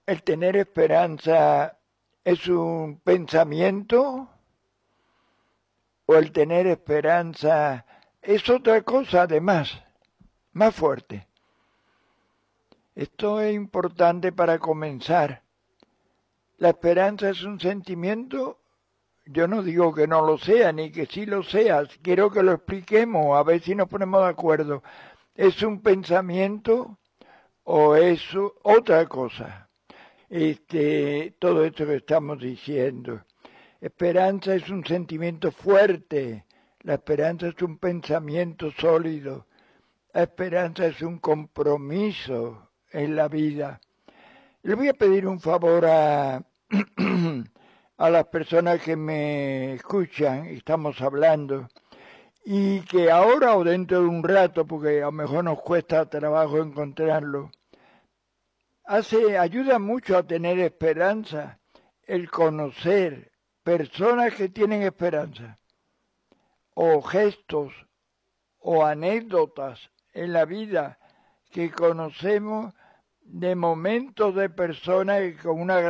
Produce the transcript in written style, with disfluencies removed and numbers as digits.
¿El tener esperanza es un pensamiento o el tener esperanza es otra cosa además, más fuerte? Esto es importante para comenzar. ¿La esperanza es un sentimiento? Yo no digo que no lo sea, ni que sí lo sea. Quiero que lo expliquemos, a ver si nos ponemos de acuerdo. ¿Es un pensamiento o es otra cosa? Todo esto que estamos diciendo. Esperanza es un sentimiento fuerte. La esperanza es un pensamiento sólido. La esperanza es un compromiso en la vida. Le voy a pedir un favor a las personas que me escuchan, estamos hablando, y que ahora o dentro de un rato, porque a lo mejor nos cuesta trabajo encontrarlo, ayuda mucho a tener esperanza el conocer personas que tienen esperanza, o gestos, o anécdotas en la vida que conocemos de momentos de personas que con una